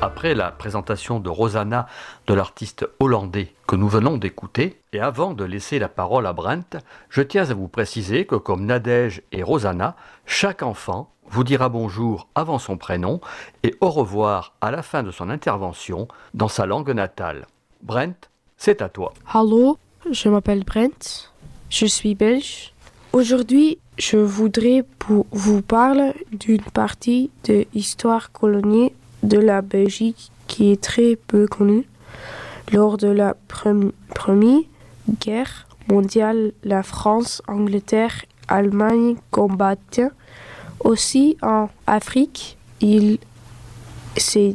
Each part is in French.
Après la présentation de Rosanna, de l'artiste hollandais que nous venons d'écouter, et avant de laisser la parole à Brent, je tiens à vous préciser que comme Nadège et Rosanna, chaque enfant vous dira bonjour avant son prénom et au revoir à la fin de son intervention dans sa langue natale. Brent, c'est à toi. Hallo, je m'appelle Brent, je suis belge. Aujourd'hui, je voudrais vous parler d'une partie de l'histoire coloniale de la Belgique qui est très peu connue. Lors de la Première Guerre mondiale, la France, Angleterre, Allemagne combattaient. Aussi en Afrique, il s'est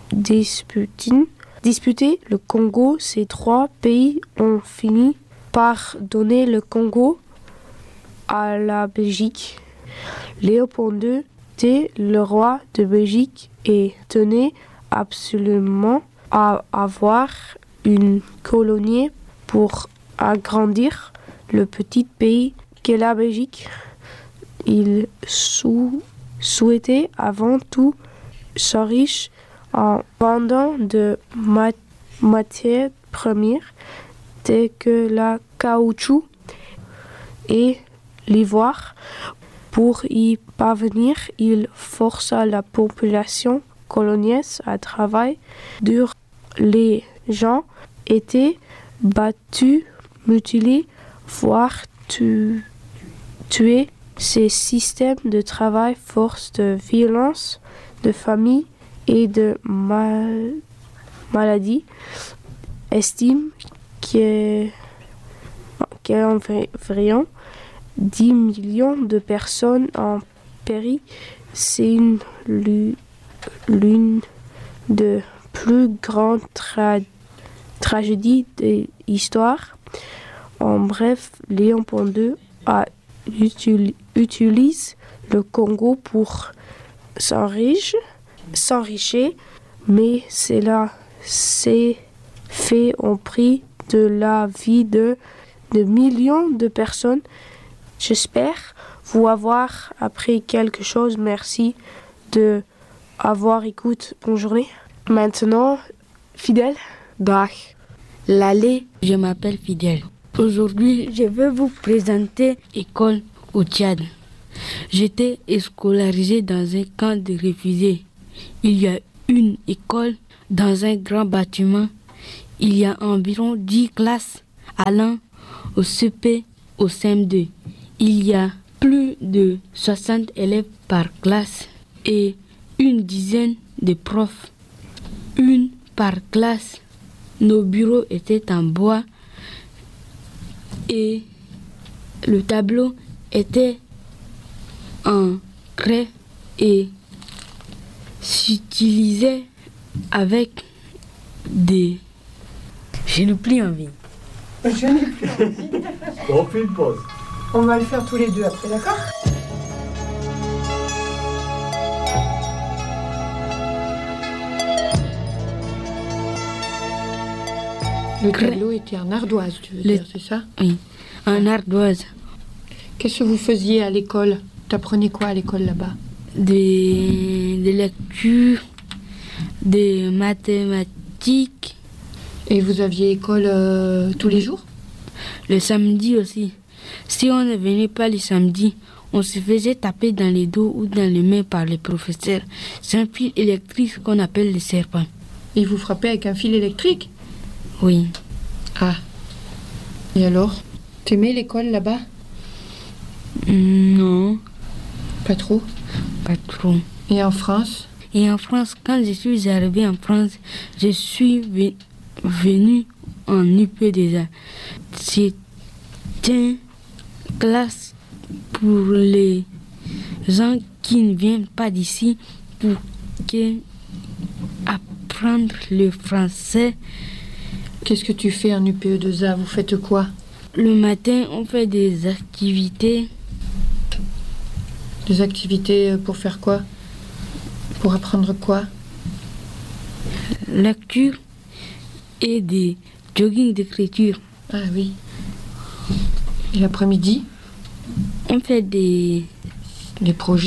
disputé le Congo. Ces trois pays ont fini par donner le Congo à la Belgique. Léopold II était le roi de Belgique et tenait absolument à avoir une colonie pour agrandir le petit pays qu'est la Belgique. Il souhaitait avant tout s'enrichir en vendant de matières premières telles que la caoutchouc et l'ivoire. Pour y parvenir, il força la population coloniale à travailler dur. Les gens étaient battus, mutilés, voire tués. Ces systèmes de travail, force de violence, de famine et de maladie estiment qu'environ 10 millions de personnes ont péri. C'est l'une des plus grandes tragédies de l'histoire. En bref, Léopold II utilise le Congo pour s'enrichir, mais cela s'est fait au prix de la vie de millions de personnes. J'espère vous avoir appris quelque chose. Merci de avoir écouté. Bonne journée. Maintenant, Fidèle. Dag. L'allée, je m'appelle Fidèle. Aujourd'hui, je vais vous présenter l'école au Tchad. J'étais scolarisé dans un camp de réfugiés. Il y a une école dans un grand bâtiment. Il y a environ 10 classes allant au CP, au CM2. Il y a plus de 60 élèves par classe et une dizaine de profs. Une par classe. Nos bureaux étaient en bois et le tableau était en craie et s'utilisait avec des... Je n'ai plus envie. Je n'ai plus envie. On fait une pause. On va le faire tous les deux après, d'accord ? Le tableau était en ardoise, tu veux dire, c'est ça ? Oui, en ardoise. Qu'est-ce que vous faisiez à l'école ? T'apprenais quoi à l'école là-bas ? Des lectures, des mathématiques. Et vous aviez école tous les jours ? Le samedi aussi. Si on ne venait pas le samedi, on se faisait taper dans les dos ou dans les mains par les professeurs. C'est un fil électrique qu'on appelle le serpent. Et vous frappez avec un fil électrique ? Oui. Ah. Et alors ? T'aimais l'école là-bas ? Non. Pas trop ? Pas trop. Et en France ? Et en France, quand je suis arrivée en France, je suis venue en UP2A. C'est une classe pour les gens qui ne viennent pas d'ici pour apprendre le français. Qu'est-ce que tu fais en UPE2A ? Vous faites quoi ? Le matin, on fait des activités. Des activités pour faire quoi ? Pour apprendre quoi ? Lecture et des jogging d'écriture. Ah oui. Et l'après-midi ? On fait des projets ?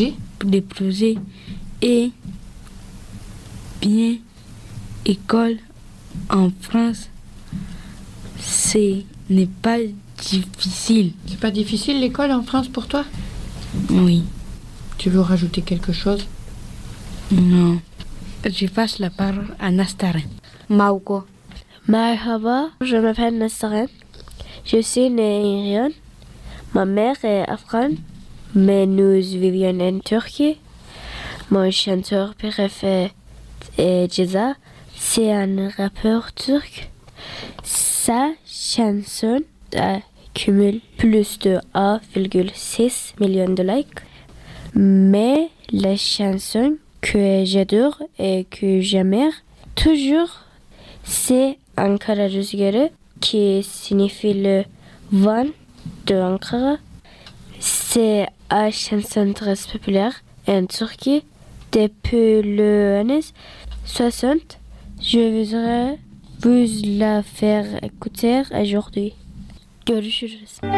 Des projets et bien École en France, ce n'est pas difficile. C'est pas difficile l'école en France pour toi? Oui. Tu veux rajouter quelque chose? Non. Je passe la parole à Nastarin. Mauko. Merhaba, je m'appelle Nastarin. Je suis née en Iran. Ma mère est afghane, mais nous vivions en Turquie. Mon chanteur préféré est Ceza. C'est un rappeur turc. Sa chanson accumule plus de 1,6 million de likes. Mais la chanson que j'adore et que j'aime toujours, c'est Ankara Rüzgarı, qui signifie le vent de Ankara. C'est une chanson très populaire en Turquie depuis les années 60. Je voudrais vous la faire écouter aujourd'hui. Görüşürüz.